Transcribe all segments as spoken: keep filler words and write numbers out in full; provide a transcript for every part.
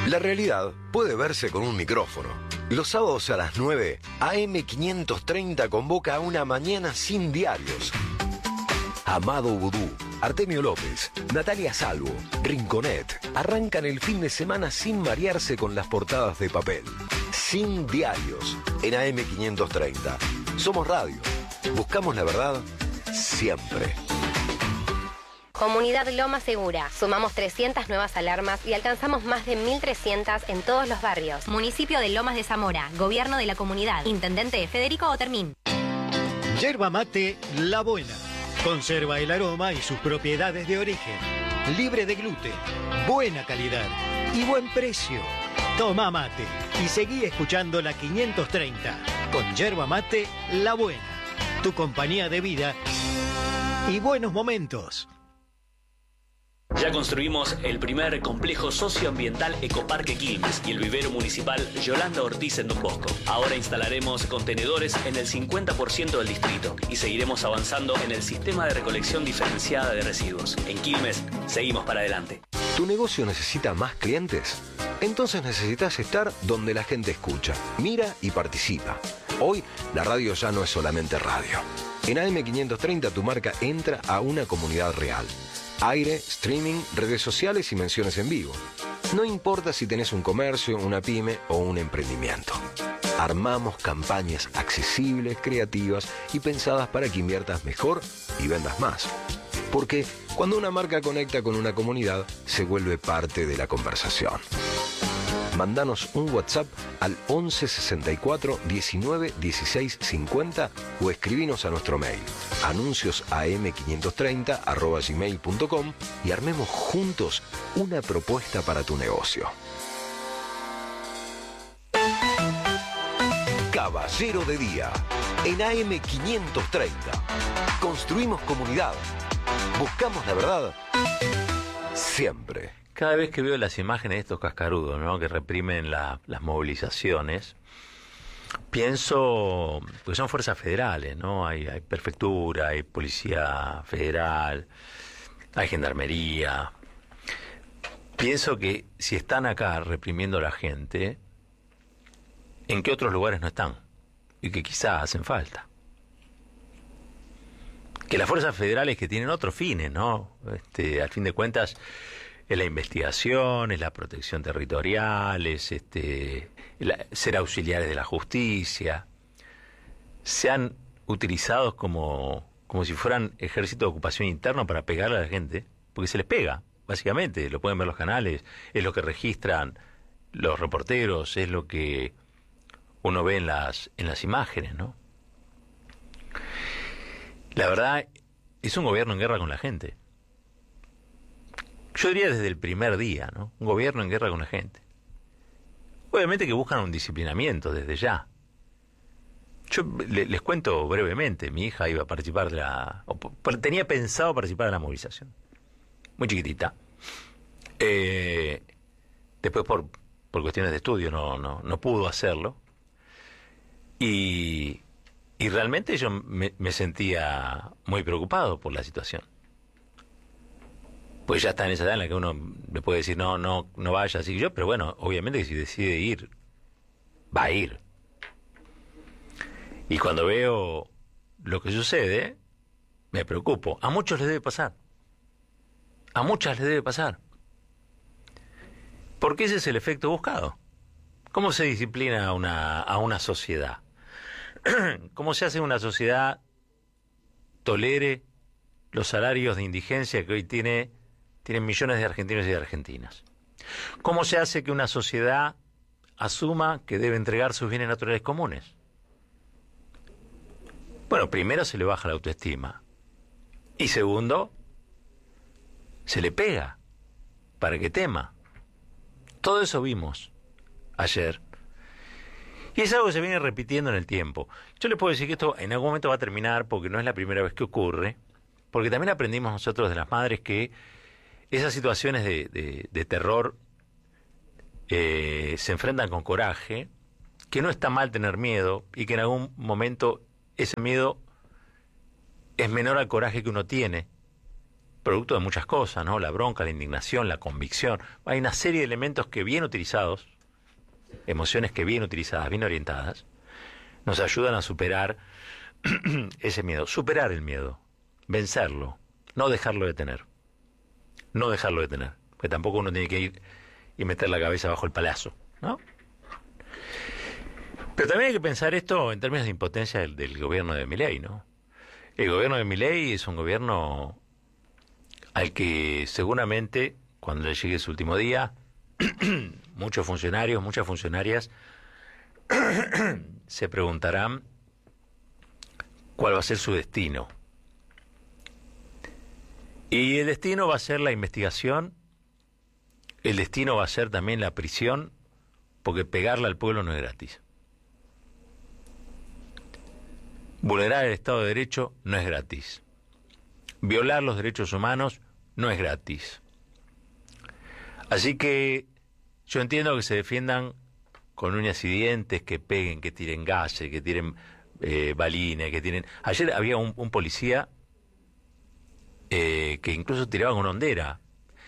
La realidad puede verse con un micrófono. Los sábados a las nueve, A M quinientos treinta convoca a una mañana sin diarios. Amado Vudú, Artemio López, Natalia Salvo, Rinconet arrancan el fin de semana sin marearse con las portadas de papel. Sin diarios, en A M quinientos treinta. Somos radio. Buscamos la verdad siempre. Comunidad Loma Segura. Sumamos trescientas nuevas alarmas y alcanzamos más de mil trescientas en todos los barrios. Municipio de Lomas de Zamora. Gobierno de la comunidad. Intendente Federico Otermín. Yerba mate La Buena. Conserva el aroma y sus propiedades de origen. Libre de gluten. Buena calidad. Y buen precio. Toma mate. Y seguí escuchando la quinientos treinta. Con Yerba mate La Buena. Tu compañía de vida y buenos momentos. Ya construimos el primer complejo socioambiental Ecoparque Quilmes y el vivero municipal Yolanda Ortiz en Don Bosco. Ahora instalaremos contenedores en el cincuenta por ciento del distrito y seguiremos avanzando en el sistema de recolección diferenciada de residuos. En Quilmes, seguimos para adelante. ¿Tu negocio necesita más clientes? Entonces necesitas estar donde la gente escucha, mira y participa. Hoy, la radio ya no es solamente radio. En A M quinientos treinta tu marca entra a una comunidad real. Aire, streaming, redes sociales y menciones en vivo. No importa si tenés un comercio, una pyme o un emprendimiento. Armamos campañas accesibles, creativas y pensadas para que inviertas mejor y vendas más. Porque cuando una marca conecta con una comunidad, se vuelve parte de la conversación. Mándanos un WhatsApp al once sesenta y cuatro diecinueve dieciséis cincuenta o escribinos a nuestro mail anuncios a m quinientos treinta arroba gmail punto com y armemos juntos una propuesta para tu negocio. Caballero de Día en A M quinientos treinta. Construimos comunidad. Buscamos la verdad siempre. Cada vez que veo las imágenes de estos cascarudos, ¿no?, que reprimen la, las movilizaciones, pienso, pues son fuerzas federales, ¿no? Hay, hay prefectura, hay policía federal, hay gendarmería. Pienso que si están acá reprimiendo a la gente, ¿en qué otros lugares no están? Y que quizás hacen falta. Que las fuerzas federales que tienen otros fines, ¿no? Este, al fin de cuentas, es la investigación, es la protección territorial, es este, la, ser auxiliares de la justicia. Sean utilizados como, como si fueran ejército de ocupación interno para pegarle a la gente, porque se les pega, básicamente. Lo pueden ver los canales, es lo que registran los reporteros, es lo que uno ve en las, en las imágenes, ¿no? La verdad, es un gobierno en guerra con la gente. Yo diría desde el primer día, ¿no? Un gobierno en guerra con la gente. Obviamente que buscan un disciplinamiento desde ya. Yo le, les cuento brevemente, mi hija iba a participar de la... O, tenía pensado participar de la movilización. Muy chiquitita. Eh, después por, por cuestiones de estudio no, no, no pudo hacerlo. Y, y realmente yo me, me sentía muy preocupado por la situación. Pues ya está en esa edad en la que uno le puede decir no, no, no vaya, así que yo, pero bueno, obviamente que si decide ir, va a ir. Y cuando veo lo que sucede, me preocupo. A muchos les debe pasar. A muchas les debe pasar. Porque ese es el efecto buscado. ¿Cómo se disciplina a una, a una sociedad? ¿Cómo se hace una sociedad tolere los salarios de indigencia que hoy tiene tienen millones de argentinos y de argentinas? ¿Cómo se hace que una sociedad asuma que debe entregar sus bienes naturales comunes? Bueno, primero se le baja la autoestima. Y segundo, se le pega para que tema. Todo eso vimos ayer. Y es algo que se viene repitiendo en el tiempo. Yo les puedo decir que esto en algún momento va a terminar porque no es la primera vez que ocurre, porque también aprendimos nosotros de las madres que esas situaciones de, de, de terror eh, se enfrentan con coraje, que no está mal tener miedo y que en algún momento ese miedo es menor al coraje que uno tiene producto de muchas cosas, ¿no? La bronca, la indignación, la convicción. Hay una serie de elementos que bien utilizados, emociones que bien utilizadas, bien orientadas, nos ayudan a superar ese miedo. Superar el miedo, vencerlo, no dejarlo de tener. No dejarlo de tener, porque tampoco uno tiene que ir y meter la cabeza bajo el palazo, ¿no? Pero también hay que pensar esto en términos de impotencia del, del gobierno de Milei, ¿no? El gobierno de Milei es un gobierno al que seguramente, cuando le llegue su último día, muchos funcionarios, muchas funcionarias se preguntarán cuál va a ser su destino. Y el destino va a ser la investigación, el destino va a ser también la prisión, porque pegarle al pueblo no es gratis. Vulnerar el Estado de Derecho no es gratis. Violar los derechos humanos no es gratis. Así que yo entiendo que se defiendan con uñas y dientes, que peguen, que tiren gases, que tiren eh, balines, que tiren... Ayer había un, un policía eh, que incluso tiraba con hondera.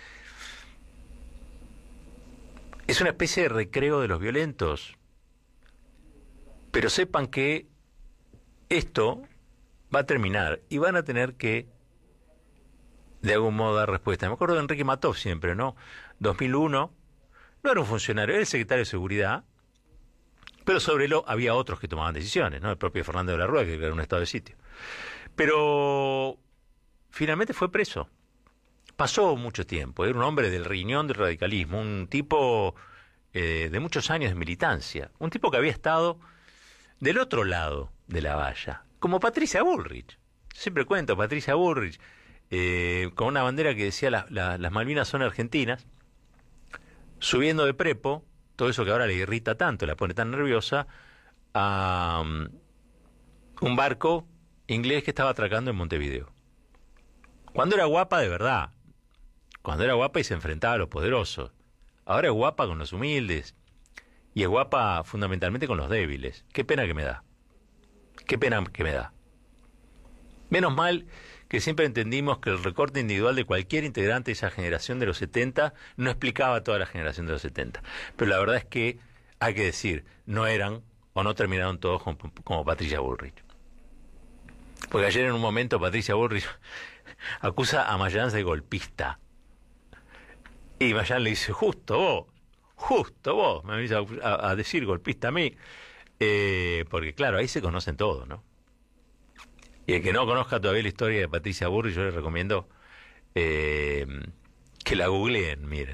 Es una especie de recreo de los violentos. Pero sepan que esto va a terminar y van a tener que, de algún modo, dar respuesta. Me acuerdo de Enrique Matov siempre, ¿no? dos mil uno, no era un funcionario, era el secretario de Seguridad, pero sobre él había otros que tomaban decisiones, ¿no? El propio Fernando de la Rúa, que era un estado de sitio. Pero finalmente fue preso. Pasó mucho tiempo, era un hombre del riñón del radicalismo, un tipo eh, de muchos años de militancia, un tipo que había estado del otro lado de la valla, como Patricia Bullrich. Siempre cuento, Patricia Bullrich, eh, con una bandera que decía la, la, las Malvinas son argentinas, subiendo de prepo, todo eso que ahora le irrita tanto, la pone tan nerviosa, a um, un barco inglés que estaba atracando en Montevideo. Cuando era guapa de verdad, cuando era guapa y se enfrentaba a los poderosos. Ahora es guapa con los humildes y es guapa fundamentalmente con los débiles. Qué pena que me da. Qué pena que me da. Menos mal que siempre entendimos que el recorte individual de cualquier integrante de esa generación de los setenta no explicaba a toda la generación de los setenta. Pero la verdad es que, hay que decir, no eran o no terminaron todos como, como Patricia Bullrich. Porque ayer en un momento Patricia Bullrich acusa a Mayans de golpista. Y Mayans le dice, justo vos, justo vos, me venís a, a, a decir golpista a mí. Eh, porque claro, ahí se conocen todos, ¿no? Y el que no conozca todavía la historia de Patricia Bullrich, yo les recomiendo eh, que la googleen, miren.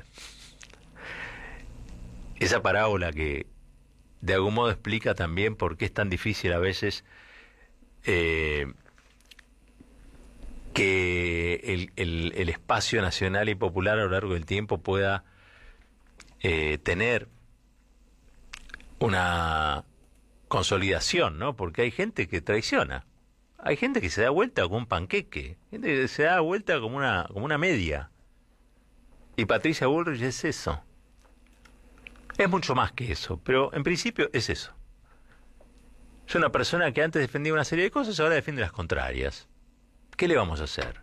Esa parábola que de algún modo explica también por qué es tan difícil a veces eh, que el, el, el espacio nacional y popular a lo largo del tiempo pueda eh, tener una consolidación, ¿no? Porque hay gente que traiciona. Hay gente que se da vuelta como un panqueque, gente que se da vuelta como una, como una media. Y Patricia Bullrich es eso. Es mucho más que eso, pero en principio es eso. Es una persona que antes defendía una serie de cosas, ahora defiende las contrarias. ¿Qué le vamos a hacer?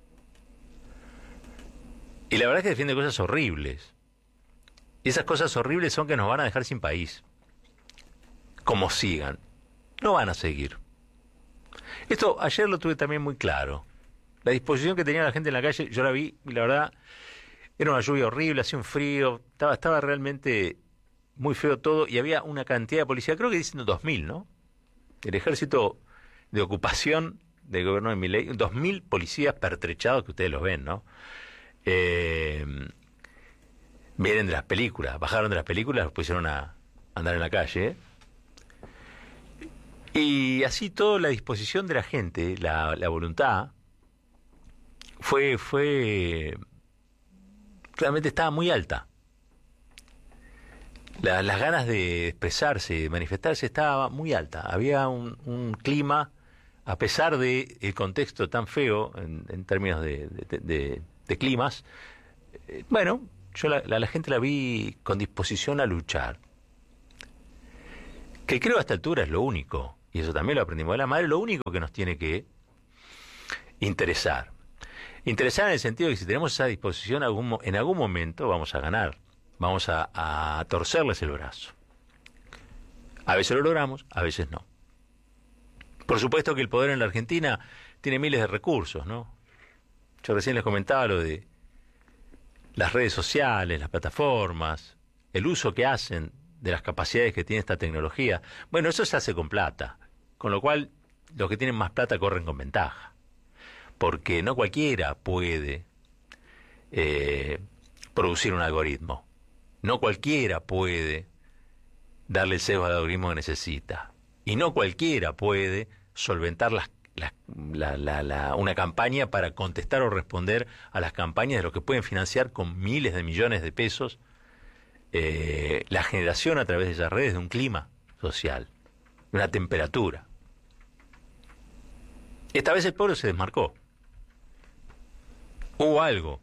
Y la verdad es que defiende cosas horribles. Y esas cosas horribles son que nos van a dejar sin país. Como sigan. No van a seguir. Esto ayer lo tuve también muy claro. La disposición que tenía la gente en la calle, yo la vi y la verdad era una lluvia horrible, hacía un frío, estaba, estaba realmente muy feo todo y había una cantidad de policía, creo que dicen dos mil, ¿no? El ejército de ocupación del gobierno de Milei, dos mil policías pertrechados que ustedes los ven, ¿no? Eh, vienen de las películas, bajaron de las películas, los pusieron a andar en la calle, ¿eh? Y así toda la disposición de la gente, la, la voluntad, fue, fue, realmente estaba muy alta. La, las ganas de expresarse, de manifestarse, estaba muy alta. Había un, un clima, a pesar de el contexto tan feo en, en términos de, de, de, de climas, eh, bueno, yo la, la, la gente la vi con disposición a luchar. Que creo a esta altura es lo único. Y eso también lo aprendimos de la madre, lo único que nos tiene que interesar. Interesada en el sentido de que si tenemos esa disposición, algún, en algún momento vamos a ganar, vamos a, a torcerles el brazo. A veces lo logramos, a veces no. Por supuesto que el poder en la Argentina tiene miles de recursos, ¿no? Yo recién les comentaba lo de las redes sociales, las plataformas, el uso que hacen de las capacidades que tiene esta tecnología. Bueno, eso se hace con plata, con lo cual los que tienen más plata corren con ventaja, porque no cualquiera puede eh, producir un algoritmo, no cualquiera puede darle el sesgo al algoritmo que necesita, y no cualquiera puede solventar las, las, la, la, la, una campaña para contestar o responder a las campañas de los que pueden financiar con miles de millones de pesos eh, la generación a través de esas redes de un clima social, de una temperatura. Esta vez el pueblo se desmarcó. Hubo algo.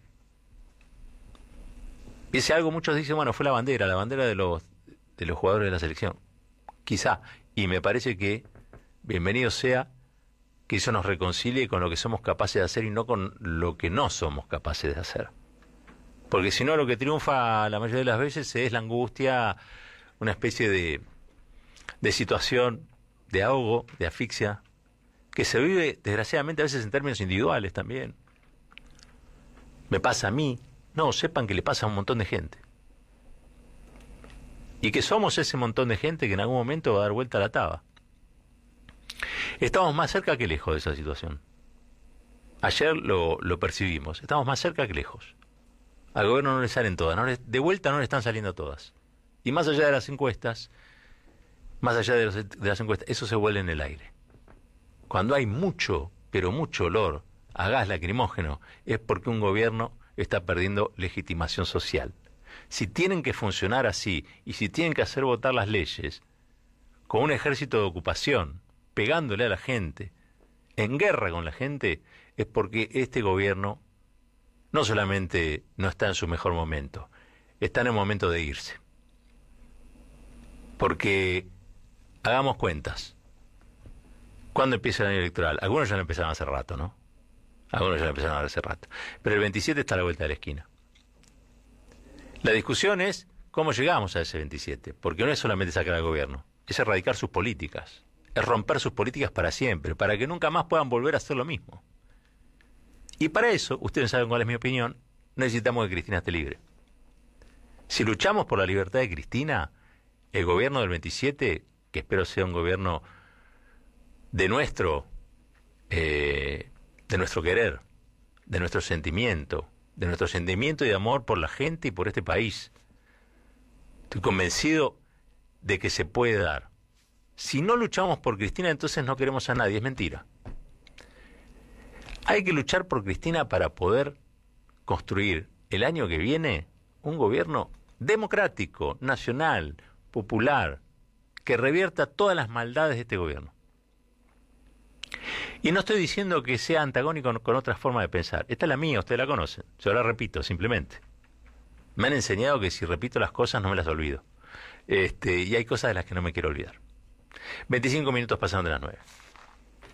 Y ese algo muchos dicen, bueno, fue la bandera, la bandera de los, de los jugadores de la selección. Quizá. Y me parece que bienvenido sea que eso nos reconcilie con lo que somos capaces de hacer y no con lo que no somos capaces de hacer. Porque si no, lo que triunfa la mayoría de las veces es la angustia, una especie de, de situación de ahogo, de asfixia, que se vive, desgraciadamente, a veces en términos individuales también. Me pasa a mí. No, sepan que le pasa a un montón de gente. Y que somos ese montón de gente que en algún momento va a dar vuelta a la taba. Estamos más cerca que lejos de esa situación. Ayer lo, lo percibimos. Estamos más cerca que lejos. Al gobierno no le salen todas. No le, de vuelta no le están saliendo todas. Y más allá de las encuestas, más allá de, los, de las encuestas, eso se vuelve en el aire. Cuando hay mucho, pero mucho olor a gas lacrimógeno, es porque un gobierno está perdiendo legitimación social. Si tienen que funcionar así, y si tienen que hacer votar las leyes, con un ejército de ocupación, pegándole a la gente, en guerra con la gente, es porque este gobierno no solamente no está en su mejor momento, está en el momento de irse. Porque, hagamos cuentas, ¿cuándo empieza el año electoral? Algunos ya lo empezaron hace rato, ¿no? Algunos ya lo empezaron hace rato. Pero el veintisiete está a la vuelta de la esquina. La discusión es cómo llegamos a ese veintisiete, porque no es solamente sacar al gobierno, es erradicar sus políticas, es romper sus políticas para siempre, para que nunca más puedan volver a hacer lo mismo. Y para eso, ustedes saben cuál es mi opinión, necesitamos que Cristina esté libre. Si luchamos por la libertad de Cristina, el gobierno del veintisiete, que espero sea un gobierno de nuestro, eh, de nuestro querer, de nuestro sentimiento, de nuestro sentimiento y de amor por la gente y por este país. Estoy convencido de que se puede dar. Si no luchamos por Cristina, entonces no queremos a nadie. Es mentira. Hay que luchar por Cristina para poder construir el año que viene un gobierno democrático, nacional, popular, que revierta todas las maldades de este gobierno. Y no estoy diciendo que sea antagónico con otra forma de pensar. Esta es la mía, ustedes la conocen. Yo la repito, simplemente. Me han enseñado que si repito las cosas no me las olvido. Este, y hay cosas de las que no me quiero olvidar. veinticinco minutos pasaron de las nueve.